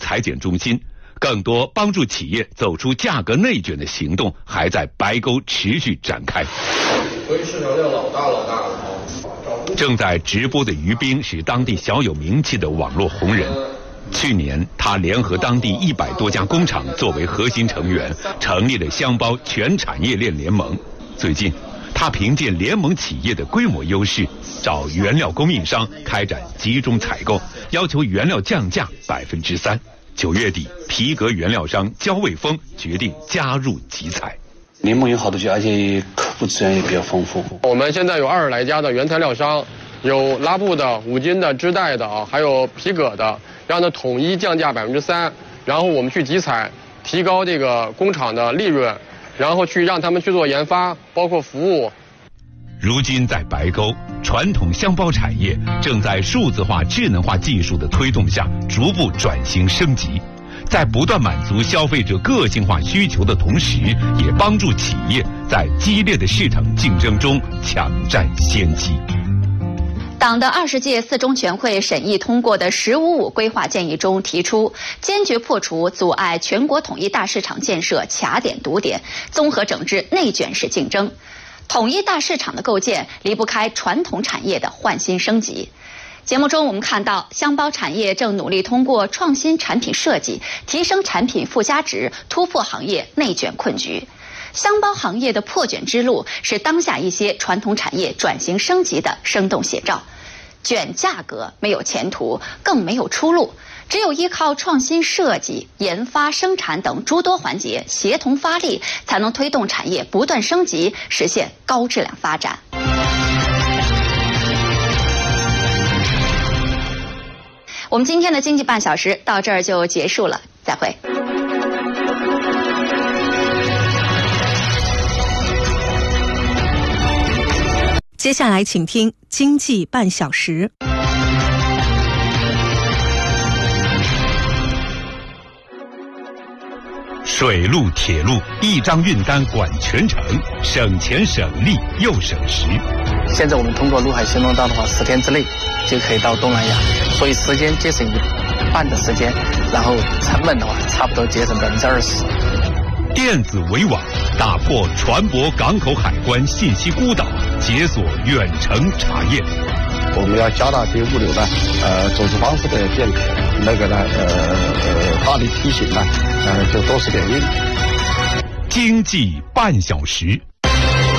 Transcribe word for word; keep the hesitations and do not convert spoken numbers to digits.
裁减中心，更多帮助企业走出价格内卷的行动还在白沟持续展开。 所以市场量老大老大了。 正在直播的于冰是当地小有名气的网络红人。去年，他联合当地一百多家工厂作为核心成员，成立了箱包全产业链联盟。最近，他凭借联盟企业的规模优势，找原料供应商开展集中采购，要求原料降价百分之三。九月底，皮革原料商焦卫峰决定加入集采。 联盟有好多家，而且客户资源也比较丰富。 我们现在有二十来家的原材料商，有拉布的、五金的、织带的啊，还有皮革的，让它统一降价百分之三，然后我们去集采，提高这个工厂的利润，然后去让他们去做研发，包括服务。 如今在白沟，传统箱包产业正在数字化、智能化技术的推动下，逐步转型升级。在不断满足消费者个性化需求的同时，也帮助企业在激烈的市场竞争中抢占先机。 党的二十届四中全会审议通过的“十五五”规划建议中提出，坚决破除阻碍全国统一大市场建设卡点堵点，综合整治内卷式竞争。统一大市场的构建离不开传统产业的换新升级。节目中我们看到，箱包产业正努力通过创新产品设计，提升产品附加值，突破行业内卷困局。箱包行业的破卷之路是当下一些传统产业转型升级的生动写照。卷价格没有前途，更没有出路，只有依靠创新设计、研发、生产等诸多环节协同发力，才能推动产业不断升级，实现高质量发展。我们今天的经济半小时到这儿就结束了，再会。 接下来请听经济半小时。 水路、铁路一张运单管全程，省钱省力又省时。 现在我们通过陆海行动道的话，十天之内就可以到东南亚，所以时间节省一半的时间，然后成本的话差不多节省百分之二十。 电子围网打破船舶港口海关信息孤岛，解锁远程查验。 我们要加大对物流呢，呃，组织方式的变革，那个呢，呃呃，大力提醒呢，呃，就多是点运。 经济半小时。